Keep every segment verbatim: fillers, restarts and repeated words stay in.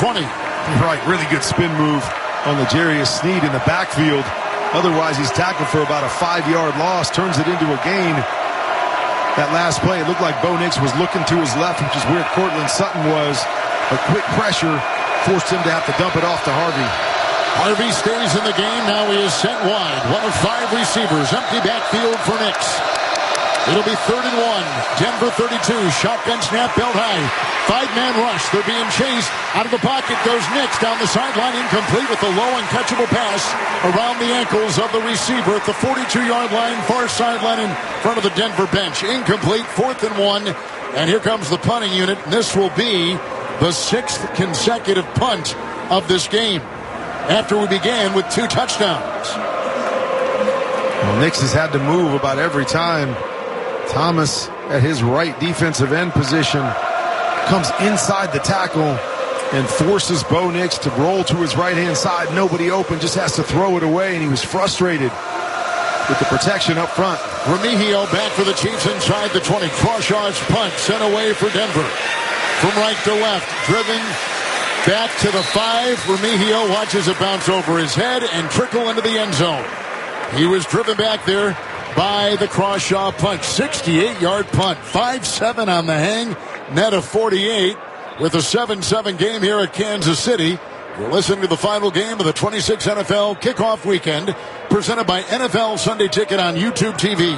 twenty. Right, really good spin move on the Jarius Sneed in the backfield. Otherwise, he's tackled for about a five-yard loss, turns it into a gain. That last play, it looked like Bo Nix was looking to his left, which is where Cortland Sutton was. A quick pressure forced him to have to dump it off to Harvey. Harvey stays in the game. Now he is sent wide. One of five receivers. Empty backfield for Nix. It'll be third and one. Denver thirty-two. Shotgun snap, belt high. Five-man rush. They're being chased. Out of the pocket goes Nix. Down the sideline, incomplete with a low and catchable pass around the ankles of the receiver at the forty-two-yard line, far sideline in front of the Denver bench. Incomplete, fourth and one. And here comes the punting unit. This will be the sixth consecutive punt of this game after we began with two touchdowns. Well, Nix has had to move about every time. Thomas at his right defensive end position comes inside the tackle and forces Bo Nix to roll to his right-hand side. Nobody open, just has to throw it away, and he was frustrated with the protection up front. Remigio back for the Chiefs inside the twenty. Crawshaw's punt sent away for Denver. From right to left, driven back to the five. Remigio watches it bounce over his head and trickle into the end zone. He was driven back there by the Crawshaw punt. sixty-eight-yard punt. five seven on the hang. Net of forty-eight with a seven seven game here at Kansas City. You're listening to the final game of the twenty-six N F L kickoff weekend, presented by N F L Sunday Ticket on YouTube T V.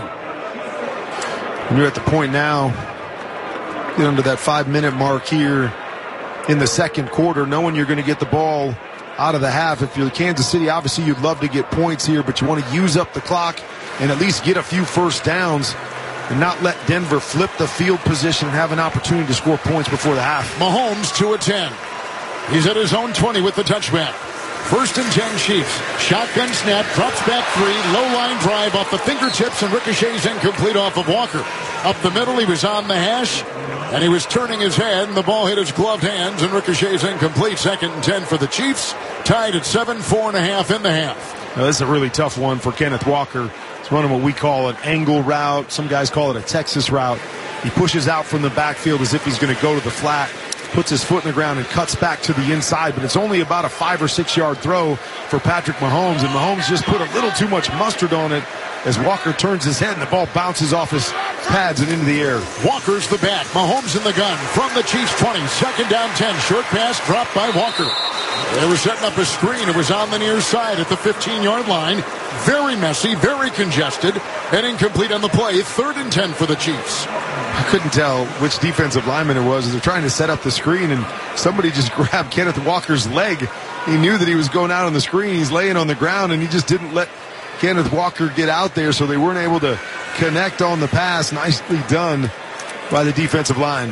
And you're at the point now, get under that five-minute mark here in the second quarter, knowing you're going to get the ball out of the half. If you're Kansas City, obviously you'd love to get points here, but you want to use up the clock and at least get a few first downs and not let Denver flip the field position and have an opportunity to score points before the half. Mahomes two of ten. He's at his own twenty with the touchback. First and ten Chiefs. Shotgun snap, drops back three, low line drive off the fingertips and ricochets incomplete off of Walker. Up the middle, he was on the hash, and he was turning his head, and the ball hit his gloved hands, and ricochets incomplete. Second and ten for the Chiefs. Tied at seven, four and a half in the half. Now, this is a really tough one for Kenneth Walker. It's running what we call an angle route. Some guys call it a Texas route. He pushes out from the backfield as if he's going to go to the flat, puts his foot in the ground and cuts back to the inside, but it's only about a five or six yard throw for Patrick Mahomes, and Mahomes just put a little too much mustard on it as Walker turns his head and the ball bounces off his pads and into the air. Walker's the back. Mahomes in the gun from the Chiefs twenty. Second down ten. Short pass dropped by Walker. They were setting up a screen. It was on the near side at the fifteen-yard line. Very messy, very congested, and incomplete on the play. Third and ten for the Chiefs. I couldn't tell which defensive lineman it was as they're trying to set up the screen, and somebody just grabbed Kenneth Walker's leg. He knew that he was going out on the screen. He's laying on the ground, and he just didn't let Kenneth Walker get out there, so they weren't able to connect on the pass. Nicely done by the defensive line.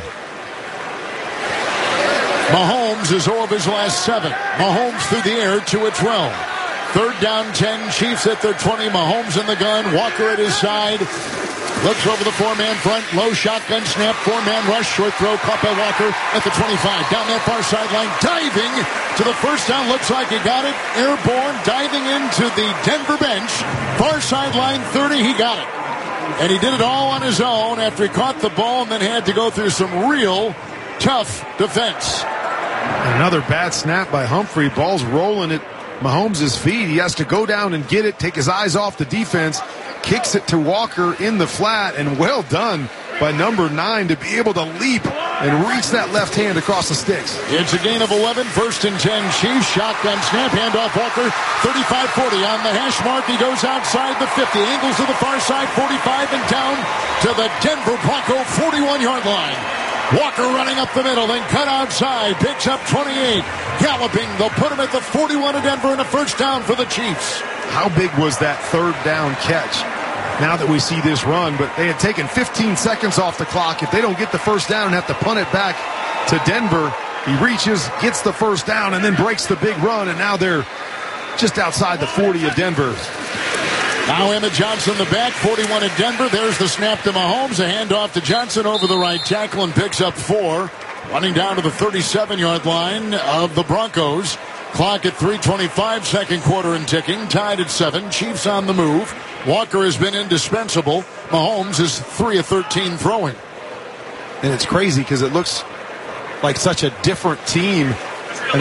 Mahomes is zero of his last seven. Mahomes through the air, two of twelve. Third down, ten. Chiefs at their twenty. Mahomes in the gun. Walker at his side. Looks over the four-man front. Low shotgun snap. Four-man rush. Short throw caught by Walker at the twenty-five. Down that far sideline. Diving to the first down. Looks like he got it. Airborne. Diving into the Denver bench. Far sideline thirty. He got it. And he did it all on his own after he caught the ball and then had to go through some real tough defense. Another bad snap by Humphrey. Ball's rolling at Mahomes' feet. He has to go down and get it, take his eyes off the defense, kicks it to Walker in the flat, and well done by number nine to be able to leap and reach that left hand across the sticks. It's a gain of eleven, first and ten Chiefs. Shotgun snap, handoff Walker, thirty-five forty on the hash mark. He goes outside the fifty, angles to the far side, forty-five, and down to the Denver Bronco forty-one-yard line. Walker running up the middle, then cut outside, picks up twenty-eight, galloping. They'll put him at the forty-one of Denver and a first down for the Chiefs. How big was that third down catch now that we see this run? But they had taken fifteen seconds off the clock. If they don't get the first down and have to punt it back to Denver, he reaches, gets the first down, and then breaks the big run, and now they're just outside the forty of Denver. Now Emmett Johnson the back, forty-one at Denver. There's the snap to Mahomes. A handoff to Johnson over the right tackle and picks up four. Running down to the thirty-seven-yard line of the Broncos. Clock at three twenty-five, second quarter and ticking. Tied at seven. Chiefs on the move. Walker has been indispensable. Mahomes is three of thirteen throwing. And it's crazy because it looks like such a different team